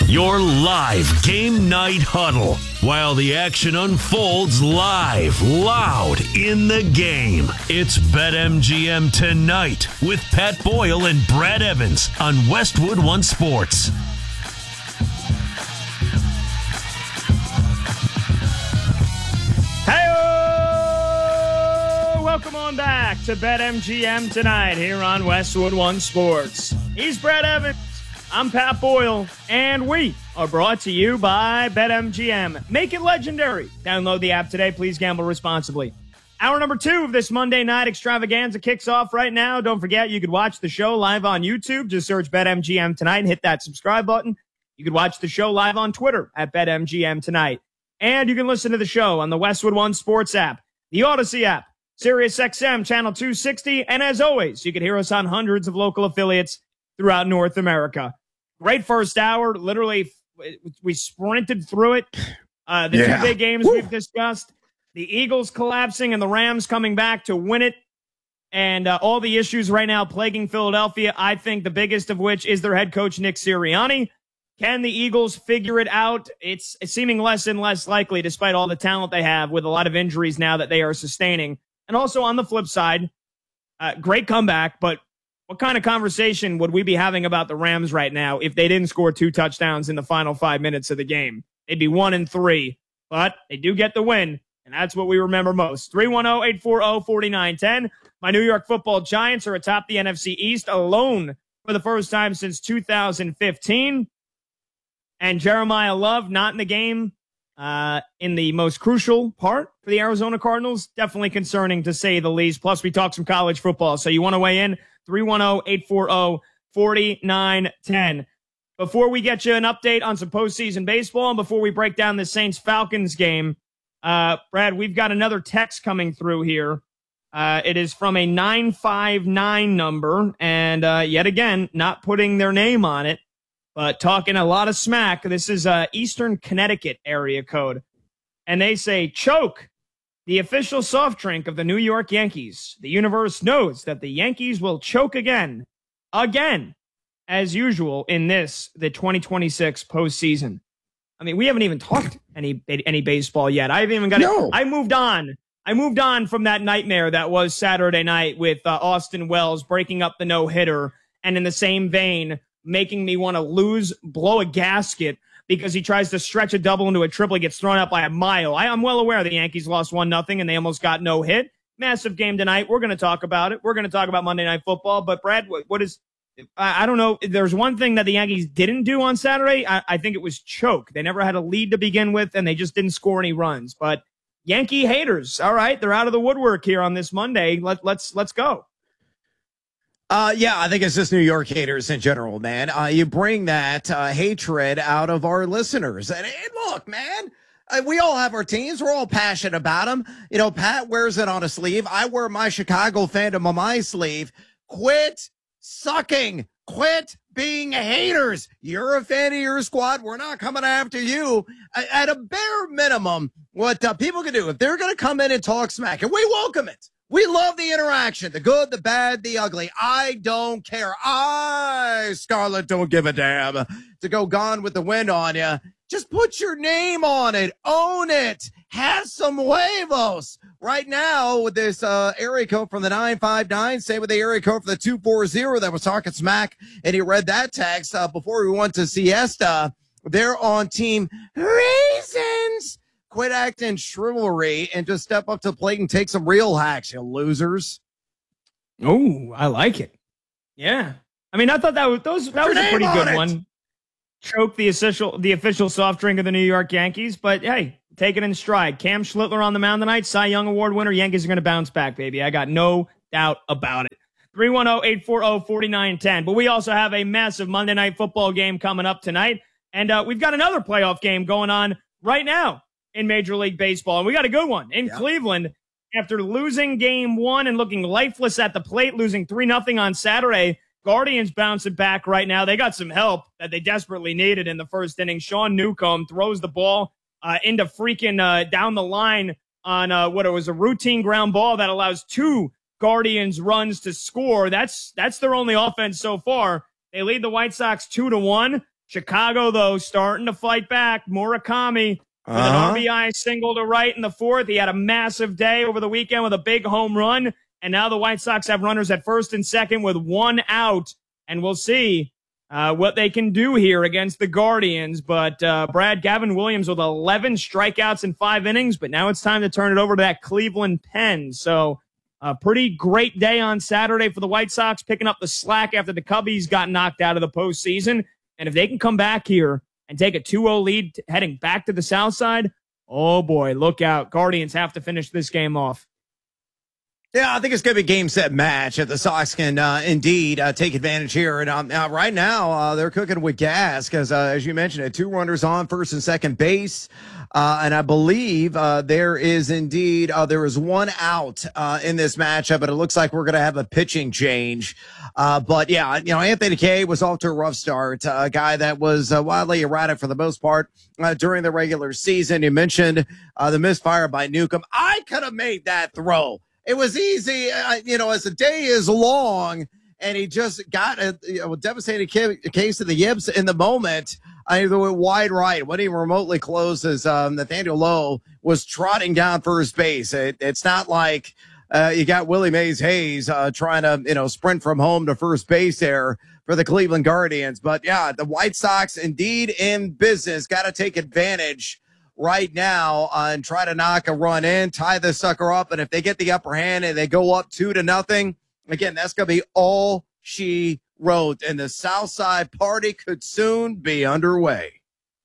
Your live game night huddle while the action unfolds live, loud in the game. It's BetMGM Tonight with Pat Boyle and Brad Evans on Westwood One Sports. Hey-o! Welcome on back to BetMGM Tonight here on Westwood One Sports. He's Brad Evans. I'm Pat Boyle, and we are brought to you by BetMGM. Make it legendary. Download the app today. Please gamble responsibly. Hour number 2 of this Monday night extravaganza kicks off right now. Don't forget, you could watch the show live on YouTube. Just search BetMGM Tonight and hit that subscribe button. You could watch the show live on Twitter at BetMGM Tonight. And you can listen to the show on the Westwood One Sports app, the Odyssey app, SiriusXM Channel 260, and as always, you can hear us on hundreds of local affiliates throughout North America. Great first hour. Literally, we sprinted through it. The two big games we've discussed, the Eagles collapsing and the Rams coming back to win it, and all the issues right now plaguing Philadelphia, I think the biggest of which is their head coach, Nick Sirianni. Can the Eagles figure it out? It's seeming less and less likely despite all the talent they have with a lot of injuries now that they are sustaining. And also on the flip side, great comeback, but what kind of conversation would we be having about the Rams right now if they didn't score 2 touchdowns in the final 5 minutes of the game? They'd be 1-3, but they do get the win, and that's what we remember most. 310-840-4910. My New York Football Giants are atop the NFC East alone for the first time since 2015. And Jeremiah Love not in the game in the most crucial part for the Arizona Cardinals. Definitely concerning to say the least. Plus, we talk some college football. So you want to weigh in? 310-840-4910. Before we get you an update on some postseason baseball and before we break down the Saints-Falcons game, Brad, we've got another text coming through here. It is from a 959 number, and yet again, not putting their name on it, but talking a lot of smack. This is Eastern Connecticut area code. And they say, choke, the official soft drink of the New York Yankees. The universe knows that the Yankees will choke again, as usual in the 2026 postseason. I mean, we haven't even talked any baseball yet. I haven't even got it. I moved on from that nightmare that was Saturday night with Austin Wells breaking up the no-hitter, and in the same vein, making me want to blow a gasket because he tries to stretch a double into a triple. He gets thrown out by a mile. I'm well aware the Yankees lost 1-0 and they almost got no hit. Massive game tonight. We're going to talk about it. We're going to talk about Monday Night Football. But Brad, what is, I don't know. There's one thing that the Yankees didn't do on Saturday. I think it was choke. They never had a lead to begin with and they just didn't score any runs. But Yankee haters, all right, they're out of the woodwork here on this Monday. Let's go. I think it's just New York haters in general, man. You bring that hatred out of our listeners. And look, man, we all have our teams. We're all passionate about them. You know, Pat wears it on a sleeve. I wear my Chicago fandom on my sleeve. Quit sucking. Quit being haters. You're a fan of your squad. We're not coming after you. At a bare minimum, what people can do, if they're going to come in and talk smack, and we welcome it. We love the interaction, the good, the bad, the ugly. I don't care. Scarlett, don't give a damn to go Gone with the Wind on you. Just put your name on it. Own it. Have some huevos. Right now, with this area code from the 959, same with the area code for the 240 that was talking smack, and he read that text before we went to siesta. They're on team Raisins. Quit acting chivalry and just step up to the plate and take some real hacks, you losers. Oh, I like it. Yeah. I mean, I thought that was a pretty good one. Choke the official soft drink of the New York Yankees, but hey, take it in stride. Cam Schlittler on the mound tonight, Cy Young Award winner. Yankees are going to bounce back, baby. I got no doubt about it. 310-840-4910. But we also have a massive Monday Night Football game coming up tonight, and we've got another playoff game going on right now in Major League Baseball. And we got a good one in Cleveland after losing game 1 and looking lifeless at the plate, losing 3-0 on Saturday. Guardians bouncing back right now. They got some help that they desperately needed in the first inning. Sean Newcomb throws the ball into freaking down the line on what it was a routine ground ball that allows 2 Guardians runs to score. That's their only offense so far. They lead the White Sox 2-1. Chicago, though, starting to fight back. Murakami with an RBI single to right in the fourth. He had a massive day over the weekend with a big home run. And now the White Sox have runners at first and second with one out. And we'll see what they can do here against the Guardians. But Brad, Gavin Williams with 11 strikeouts in 5 innings. But now it's time to turn it over to that Cleveland pen. So a pretty great day on Saturday for the White Sox, picking up the slack after the Cubbies got knocked out of the postseason. And if they can come back here and take a 2-0 lead heading back to the South Side, oh boy, look out. Guardians have to finish this game off. Yeah, I think it's going to be a game, set, match. If the Sox can indeed take advantage here. And right now, they're cooking with gas because, as you mentioned, 2 runners on first and second base. And I believe there is indeed there is 1 out in this matchup, but it looks like we're going to have a pitching change. But, yeah, Anthony Kay was off to a rough start, a guy that was wildly erratic for the most part during the regular season. You mentioned the misfire by Newcomb. I could have made that throw. It was easy, as the day is long, and he just got a devastating case of the yips in the moment. I went wide right. Wasn't even remotely close as Nathaniel Lowe was trotting down first base. It's not like you got Willie Mays Hayes trying to sprint from home to first base there for the Cleveland Guardians. But yeah, the White Sox indeed in business. Got to take advantage right now and try to knock a run in, tie this sucker up. And if they get the upper hand and they go up 2-0, again, that's going to be all she wrote. And the South Side party could soon be underway.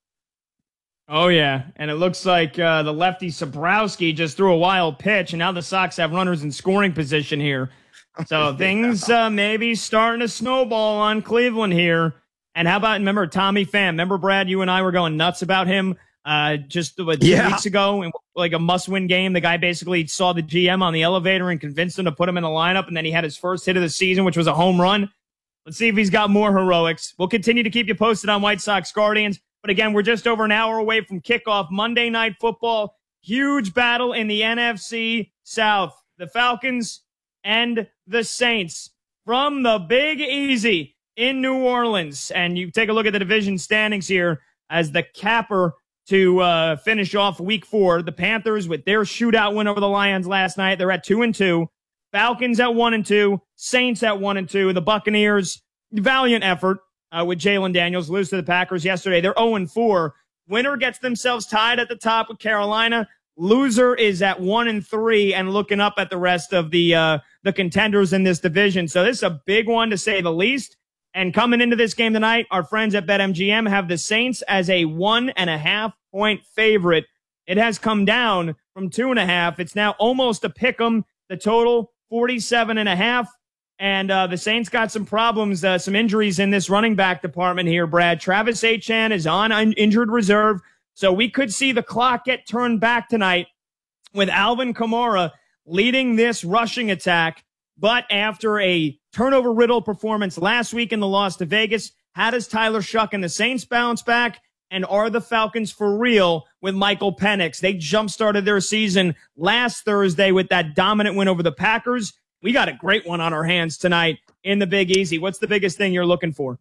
Oh, yeah. And it looks like the lefty Sobrowski just threw a wild pitch, and now the Sox have runners in scoring position here. So things maybe starting to snowball on Cleveland here. And how about, remember, Tommy Pham? Remember, Brad, you and I were going nuts about him just 2 weeks ago in like a must-win game. The guy basically saw the GM on the elevator and convinced him to put him in the lineup, and then he had his first hit of the season, which was a home run. Let's see if he's got more heroics. We'll continue to keep you posted on White Sox Guardians. But again, we're just over an hour away from kickoff. Monday Night Football, huge battle in the NFC South. The Falcons and the Saints from the Big Easy in New Orleans. And you take a look at the division standings here as the capper to finish off week 4. The Panthers with their shootout win over the Lions last night. They're at 2-2. Falcons at 1-2. Saints at 1-2. The Buccaneers, valiant effort with Jalen Daniels, lose to the Packers yesterday. They're 0-4. Winner gets themselves tied at the top with Carolina. Loser is at 1-3 and looking up at the rest of the contenders in this division. So this is a big one to say the least. And coming into this game tonight, our friends at BetMGM have the Saints as a 1.5-point favorite. It has come down from 2.5. It's now almost a pick'em. The total 47.5. And the Saints got some problems, some injuries in this running back department here, Brad. Travis Etienne is on injured reserve. So we could see the clock get turned back tonight with Alvin Kamara leading this rushing attack. But after a turnover-riddled performance last week in the loss to Vegas, how does Tyler Shuck and the Saints bounce back? And are the Falcons for real with Michael Penix? They jump-started their season last Thursday with that dominant win over the Packers. We got a great one on our hands tonight in the Big Easy. What's the biggest thing you're looking for?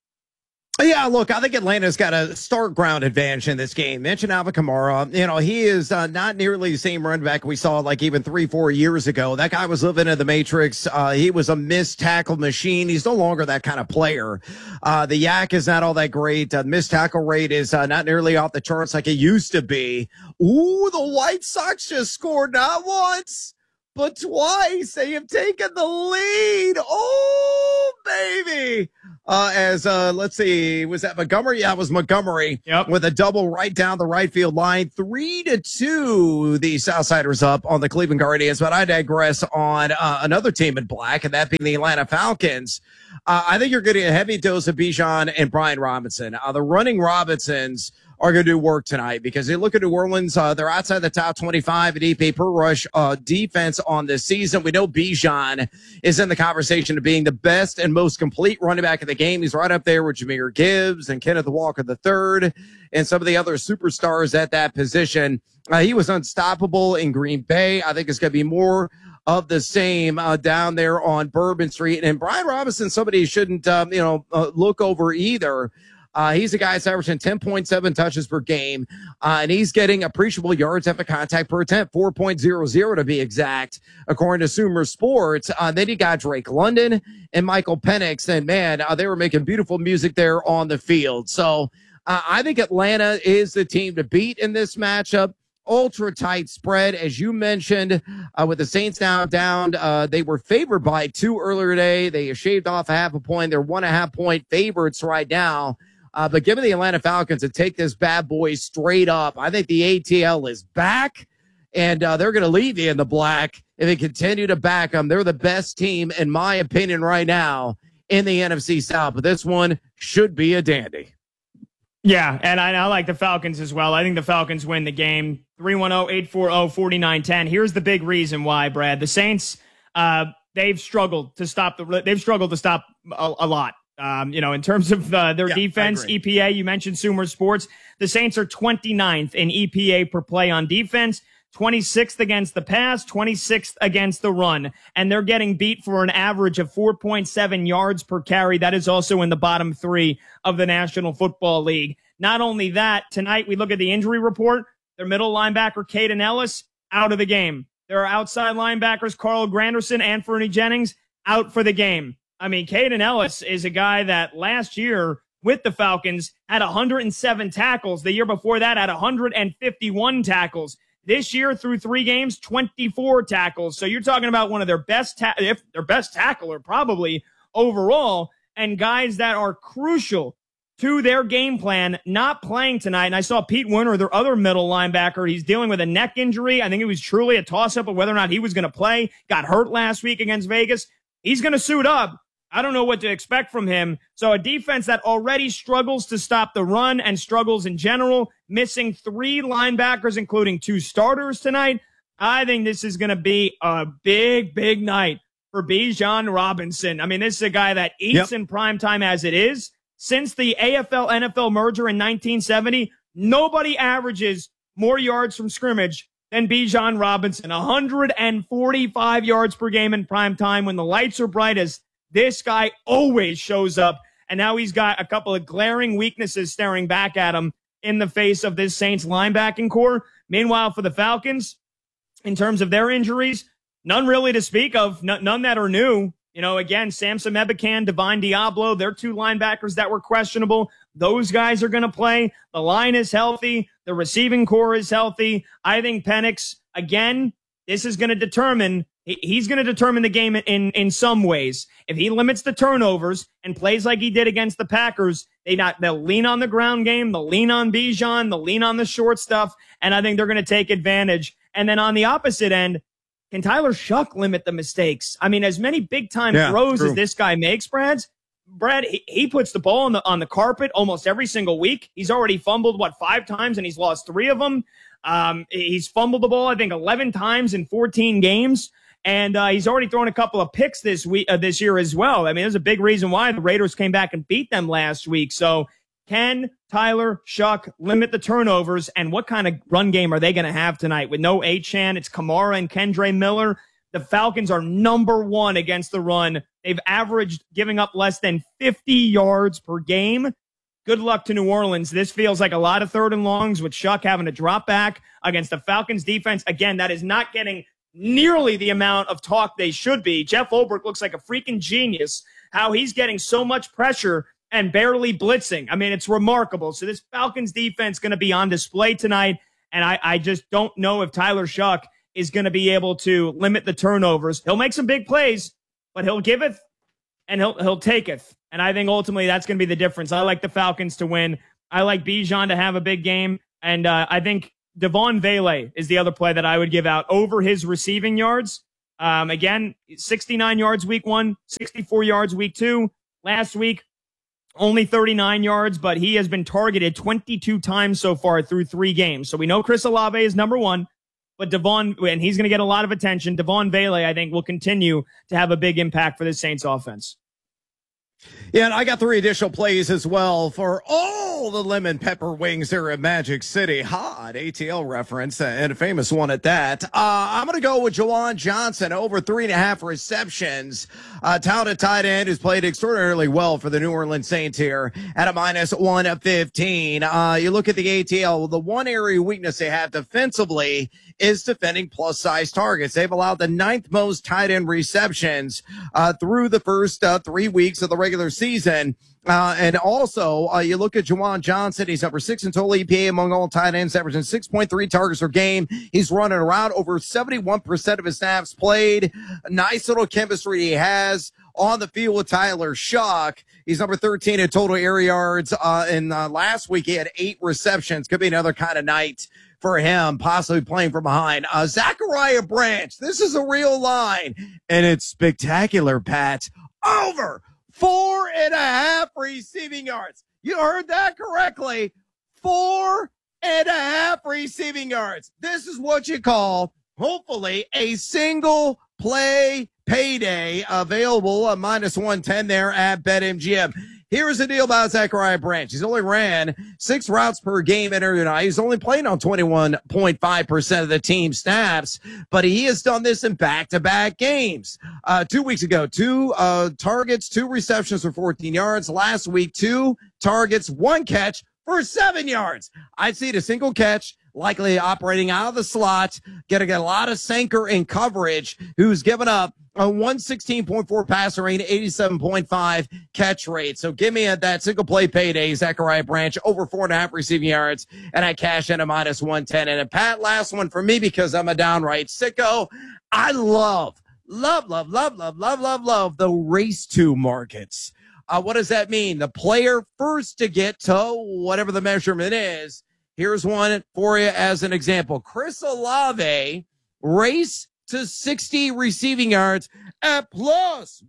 Yeah, look, I think Atlanta's got a start ground advantage in this game. Mention Alvin Kamara. He is not nearly the same running back we saw like even 3-4 years ago. That guy was living in the Matrix. He was a missed tackle machine. He's no longer that kind of player. The yak is not all that great. Missed tackle rate is not nearly off the charts like it used to be. Ooh, the White Sox just scored not once, but twice. They have taken the lead. Oh, baby. Let's see, was that Montgomery? Yeah, it was Montgomery. Yep. With a double right down the right field line. 3-2, the Southsiders up on the Cleveland Guardians. But I digress on another team in black, and that being the Atlanta Falcons. I think you're getting a heavy dose of Bijan and Brian Robinson. The running Robinsons are going to do work tonight because they look at New Orleans. They're outside the top 25 at EP per rush defense on this season. We know Bijan is in the conversation of being the best and most complete running back in the game. He's right up there with Jahmyr Gibbs and Kenneth Walker III and some of the other superstars at that position. He was unstoppable in Green Bay. I think it's going to be more of the same down there on Bourbon Street. And Brian Robinson, somebody you shouldn't look over either. He's a guy that's averaging 10.7 touches per game, and he's getting appreciable yards after contact per attempt, 4.00 to be exact, according to Sumer Sports. Then you got Drake London and Michael Penix, and man, they were making beautiful music there on the field. So I think Atlanta is the team to beat in this matchup. Ultra tight spread, as you mentioned, with the Saints now down. They were favored by 2 earlier today. They shaved off half a point. They're 1.5 point favorites right now. But given the Atlanta Falcons to take this bad boy straight up, I think the ATL is back, and they're going to leave you in the black if they continue to back them. They're the best team, in my opinion, right now in the NFC South. But this one should be a dandy. Yeah, and I like the Falcons as well. I think the Falcons win the game. 310-840-4910. Here's the big reason why, Brad. The Saints, they've struggled to stop a lot. In terms of their defense, EPA, you mentioned Sumer Sports. The Saints are 29th in EPA per play on defense, 26th against the pass, 26th against the run. And they're getting beat for an average of 4.7 yards per carry. That is also in the bottom 3 of the National Football League. Not only that, tonight we look at the injury report. Their middle linebacker, Caden Ellis, out of the game. There are outside linebackers, Carl Granderson and Fernie Jennings, out for the game. I mean, Caden Ellis is a guy that last year with the Falcons had 107 tackles. The year before that had 151 tackles. This year, through 3 games, 24 tackles. So you're talking about one of their best, if their best tackler probably overall, and guys that are crucial to their game plan, not playing tonight. And I saw Pete Werner, their other middle linebacker. He's dealing with a neck injury. I think it was truly a toss-up of whether or not he was going to play. Got hurt last week against Vegas. He's going to suit up. I don't know what to expect from him. So a defense that already struggles to stop the run and struggles in general, missing 3 linebackers, including 2 starters tonight. I think this is going to be a big, big night for Bijan Robinson. I mean, this is a guy that eats in prime time as it is. Since the AFL-NFL merger in 1970, nobody averages more yards from scrimmage than Bijan Robinson. 145 yards per game in prime time when the lights are brightest. This guy always shows up, and now he's got a couple of glaring weaknesses staring back at him in the face of this Saints linebacking core. Meanwhile, for the Falcons, in terms of their injuries, none really to speak of, none that are new. You know, again, Samson Ebukam, Divine Diablo, they're 2 linebackers that were questionable. Those guys are going to play. The line is healthy. The receiving core is healthy. I think Penix, again, this is going to determine, he's going to determine the game in some ways. If he limits the turnovers and plays like he did against the Packers, they'll lean on the ground game, they'll lean on Bijan, they'll lean on the short stuff, and I think they're going to take advantage. And then on the opposite end, can Tyler Shuck limit the mistakes? I mean, as many big-time throws as this guy makes, Brad, he puts the ball on the carpet almost every single week. He's already fumbled, 5 times, and he's lost 3 of them. He's fumbled the ball, I think, 11 times in 14 games. And he's already thrown a couple of picks this year as well. I mean, there's a big reason why the Raiders came back and beat them last week. So can Tyler Shuck limit the turnovers? And what kind of run game are they going to have tonight? With no Achane, it's Kamara and Kendre Miller. The Falcons are number 1 against the run. They've averaged giving up less than 50 yards per game. Good luck to New Orleans. This feels like a lot of 3rd and longs with Shuck having to drop back against the Falcons defense. Again, that is not getting nearly the amount of talk they should be. Jeff Ulbrich looks like a freaking genius, how he's getting so much pressure and barely blitzing. I mean, it's remarkable. So this Falcons defense going to be on display tonight, and I just don't know if Tyler Shuck is going to be able to limit the turnovers. He'll make some big plays, but he'll give it and he'll take it. And I think ultimately that's going to be the difference. I like the Falcons to win. I like Bijan to have a big game, and I think Devon Vele is the other play that I would give out over his receiving yards. Again, 69 yards week 1, 64 yards week 2. Last week, only 39 yards, but he has been targeted 22 times so far through 3 games. So we know Chris Olave is number 1, but Devon, and he's going to get a lot of attention. Devon Vele, I think, will continue to have a big impact for the Saints offense. Yeah, and I got 3 additional plays as well for all the lemon pepper wings here at Magic City. Hot ATL reference and a famous one at that. I'm going to go with Juwan Johnson over 3.5 receptions. Talented tight end who's played extraordinarily well for the New Orleans Saints here at a minus 115. You look at the ATL, the one area of weakness they have defensively is defending plus size targets. They've allowed the 9th most tight end receptions through the first 3 weeks of the regular season. And also, you look at Juwan Johnson. He's number 6 in total EPA among all tight ends, averaging 6.3 targets per game. He's running around over 71% of his snaps played. Nice little chemistry he has on the field with Tyler Shough. He's number 13 in total air yards. And last week he had 8 receptions. Could be another kind of night for him, possibly playing from behind. Zachariah Branch, this is a real line, and it's spectacular, Pat. Over 4.5 receiving yards. You heard that correctly. 4.5 receiving yards. This is what you call, hopefully, a single play payday available at minus 110 there at BetMGM. Here's the deal about Zachariah Branch. He's only ran 6 routes per game tonight. He's only playing on 21.5% of the team snaps, but he has done this in back-to-back games. 2 weeks ago, 2 targets, 2 receptions for 14 yards. Last week, 2 targets, 1 catch for 7 yards. I'd see it a single catch, likely operating out of the slot, getting a lot of sinker in coverage, who's given up a 116.4 passer rate, 87.5 catch rate. So give me that single play payday, Zachariah Branch, over 4.5 receiving yards, and I cash in a minus 110. And a Pat, last one for me because I'm a downright sicko. I love the race to markets. What does that mean? The player first to get to whatever the measurement is. Here's one for you as an example. Chris Olave, race to 60 receiving yards at plus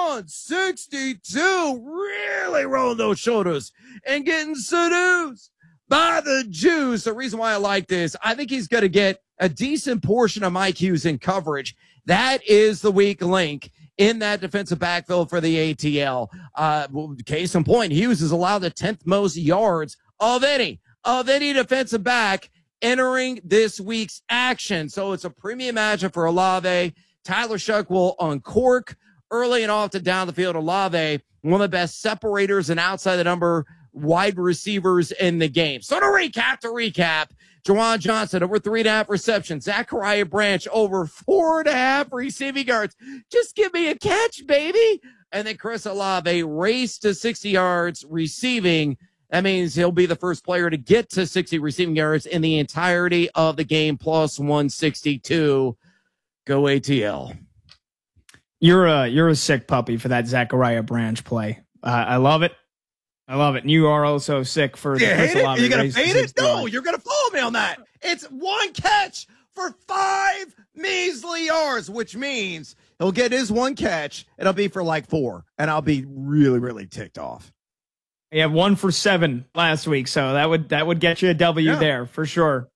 162. Really rolling those shoulders and getting seduced by the juice. The reason why I like this, I think he's going to get a decent portion of Mike Hughes in coverage. That is the weak link in that defensive backfield for the ATL. Case in point, Hughes has allowed the 10th most yards of any defensive back entering this week's action. So it's a premium matchup for Olave. Tyler Shough will uncork early and often down the field. Olave, one of the best separators and outside the number wide receivers in the game. So to recap, Juwan Johnson over 3.5 receptions. Zachariah Branch over 4.5 receiving yards. Just give me a catch, baby. And then Chris Olave race to 60 yards receiving. That means he'll be the first player to get to 60 receiving yards in the entirety of the game, plus 162. Go ATL. You're a sick puppy for that Zachariah Branch play. I love it. And you are also sick for the Chris Olave. You're going to fade it? No, you're going to follow me on that. It's 1 catch for 5 measly yards, which means he'll get his 1 catch. It'll be for like 4, and I'll be really, really ticked off. He had 1 for 7 last week, so that would get you a W there for sure.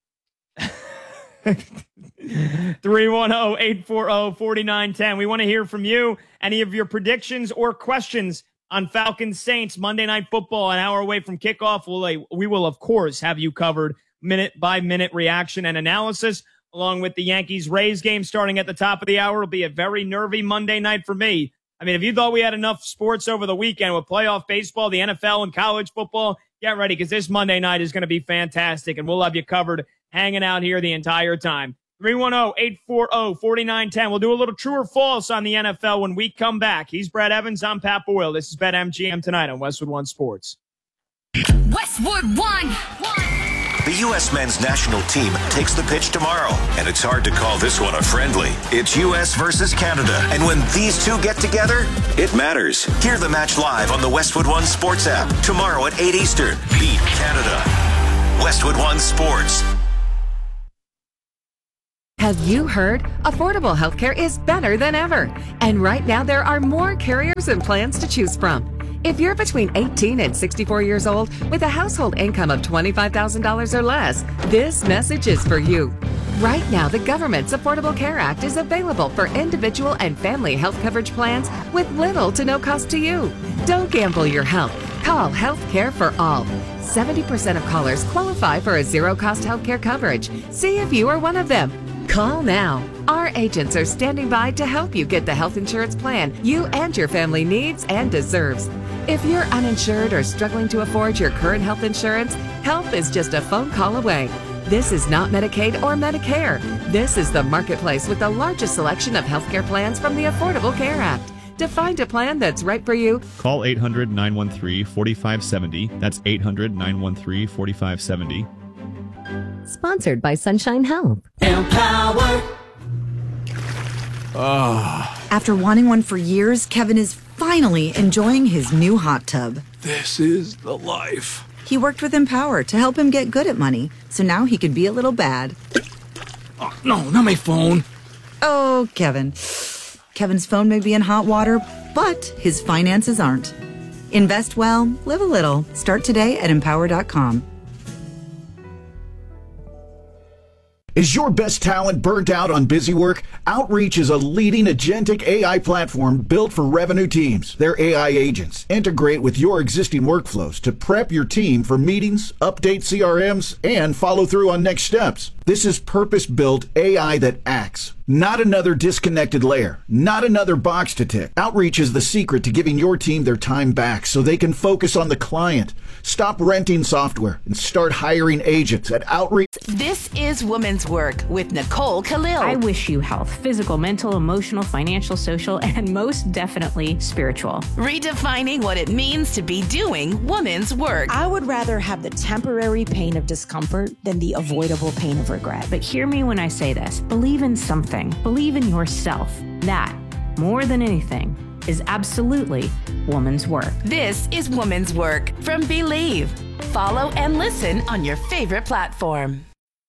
310-840-4910. We want to hear from you. Any of your predictions or questions on Falcons Saints Monday Night Football, an hour away from kickoff. We will, of course, have you covered minute-by-minute reaction and analysis, along with the Yankees-Rays game starting at the top of the hour. It'll be a very nervy Monday night for me. I mean, if you thought we had enough sports over the weekend with playoff baseball, the NFL, and college football, get ready because this Monday night is going to be fantastic, and we'll have you covered hanging out here the entire time. 310-840-4910. We'll do a little true or false on the NFL when we come back. He's Brad Evans. I'm Pat Boyle. This is BetMGM tonight on Westwood One Sports. Westwood One. The U.S. men's national team takes the pitch tomorrow, and it's hard to call this one a friendly. It's U.S. versus Canada, and when these two get together, it matters. Hear the match live on the Westwood One Sports app tomorrow at 8 Eastern. Beat Canada. Westwood One Sports. Have you heard? Affordable healthcare is better than ever. And right now there are more carriers and plans to choose from. If you're between 18 and 64 years old with a household income of $25,000 or less, this message is for you. Right now, the government's Affordable Care Act is available for individual and family health coverage plans with little to no cost to you. Don't gamble your health. Call Healthcare for All. 70% of callers qualify for a zero-cost healthcare coverage. See if you are one of them. Call now. Our agents are standing by to help you get the health insurance plan you and your family needs and deserves. If you're uninsured or struggling to afford your current health insurance, help is just a phone call away. This is not Medicaid or Medicare. This is the marketplace with the largest selection of healthcare plans from the Affordable Care Act. To find a plan that's right for you, call 800-913-4570. That's 800-913-4570. Sponsored by Sunshine Health. Empower. After wanting one for years, Kevin is finally enjoying his new hot tub. This is the life. He worked with Empower to help him get good at money, so now he could be a little bad. Oh, no, not my phone. Oh, Kevin. Kevin's phone may be in hot water, but his finances aren't. Invest well, live a little. Start today at Empower.com. Is your best talent burnt out on busy work? Outreach is a leading agentic AI platform built for revenue teams. Their AI agents integrate with your existing workflows to prep your team for meetings, update CRMs, and follow through on next steps. This is purpose-built AI that acts, not another disconnected layer, not another box to tick. Outreach is the secret to giving your team their time back so they can focus on the client. Stop renting software and start hiring agents at Outreach. This is Women's Work with Nicole Khalil. I wish you health, physical, mental, emotional, financial, social, and most definitely spiritual. Redefining what it means to be doing women's work. I would rather have the temporary pain of discomfort than the avoidable pain of regret. But hear me when I say this. Believe in something. Believe in yourself. That, more than anything, is absolutely woman's work. This is Woman's Work from Believe. Follow and listen on your favorite platform.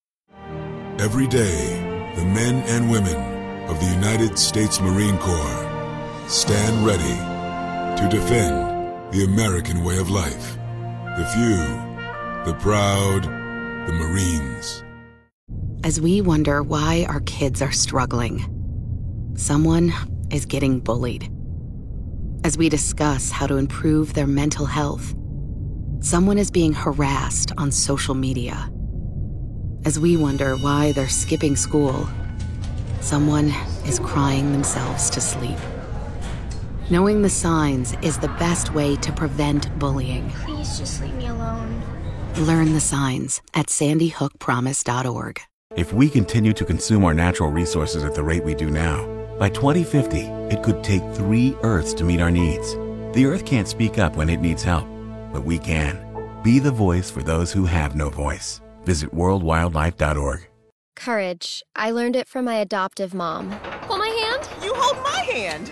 Every day, the men and women of the United States Marine Corps stand ready to defend the American way of life. The few, the proud, the Marines. As we wonder why our kids are struggling, someone is getting bullied. As we discuss how to improve their mental health, someone is being harassed on social media. As we wonder why they're skipping school, someone is crying themselves to sleep. Knowing the signs is the best way to prevent bullying. Please just leave me alone. Learn the signs at sandyhookpromise.org. If we continue to consume our natural resources at the rate we do now, by 2050, it could take 3 Earths to meet our needs. The Earth can't speak up when it needs help, but we can. Be the voice for those who have no voice. Visit worldwildlife.org. Courage. I learned it from my adoptive mom. Hold my hand. You hold my hand.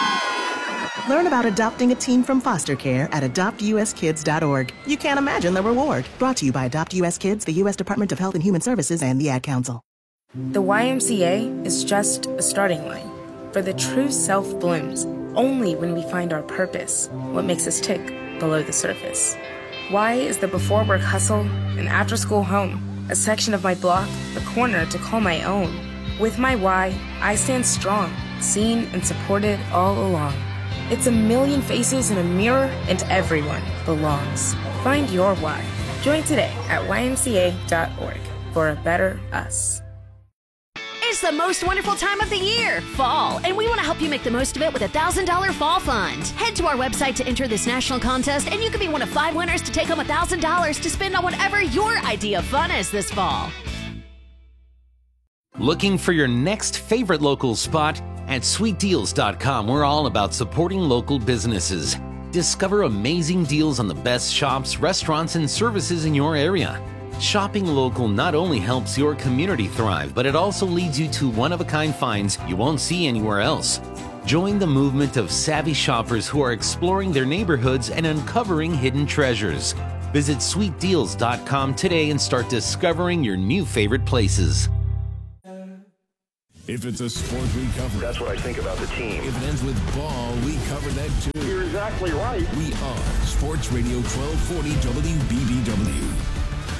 Learn about adopting a teen from foster care at adoptuskids.org. You can't imagine the reward. Brought to you by Adopt US Kids, the U.S. Department of Health and Human Services, and the Ad Council. The YMCA is just a starting line. For the true self blooms only when we find our purpose, what makes us tick below the surface. Y is the before work hustle and after school home, a section of my block, a corner to call my own. With my Y, I stand strong, seen and supported all along. It's a million faces in a mirror and everyone belongs. Find your why. Join today at ymca.org for a better us. It's the most wonderful time of the year, fall, and we want to help you make the most of it with a $1,000 fall fund. Head to our website to enter this national contest, and you can be one of 5 winners to take home $1,000 to spend on whatever your idea of fun is this fall. Looking for your next favorite local spot? At sweetdeals.com, we're all about supporting local businesses. Discover amazing deals on the best shops, restaurants, and services in your area. Shopping local not only helps your community thrive, but it also leads you to one-of-a-kind finds you won't see anywhere else. Join the movement of savvy shoppers who are exploring their neighborhoods and uncovering hidden treasures. Visit sweetdeals.com today and start discovering your new favorite places. If it's a sport, we cover it. That's what I think about the team. If it ends with ball, we cover that too. You're exactly right. We are Sports Radio 1240 WBBW.